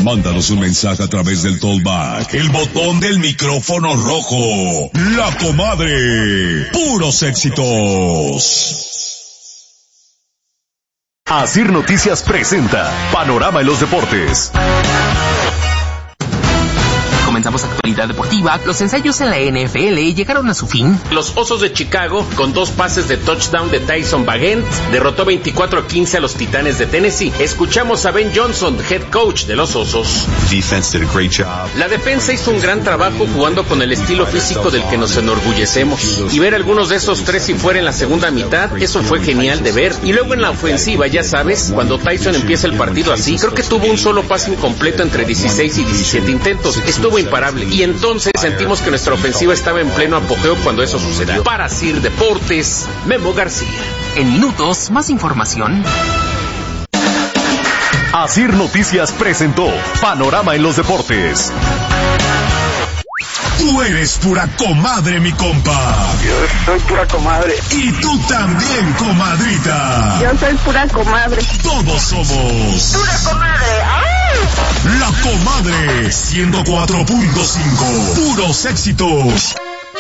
Mándanos un mensaje a través del Tollback, el botón del micrófono rojo. La Comadre. Puros éxitos. Asir Noticias presenta Panorama en los Deportes. Comenzamos actualidad deportiva. Los ensayos en la NFL llegaron a su fin. Los Osos de Chicago, con 2 pases de touchdown de Tyson Bagent, derrotó 24-15 a los Titanes de Tennessee. Escuchamos a Ben Johnson, head coach de los Osos. La defensa hizo un gran trabajo jugando con el estilo físico del que nos enorgullecemos. Y ver algunos de esos 3 si fuera en la segunda mitad, eso fue genial de ver. Y luego en la ofensiva, ya sabes, cuando Tyson empieza el partido así, creo que tuvo un solo pase incompleto entre 16 y 17 intentos. Estuvo imparable. Y entonces sentimos que nuestra ofensiva estaba en pleno apogeo cuando eso sucedió. Para Asir Deportes, Memo García. En minutos, más información. Asir Noticias presentó Panorama en los Deportes. Tú eres pura comadre, mi compa. Yo soy pura comadre. Y tú también, comadrita. Yo soy pura comadre. Todos somos Pura comadre. ¡Ay! La Comadre 104.5. Puros éxitos.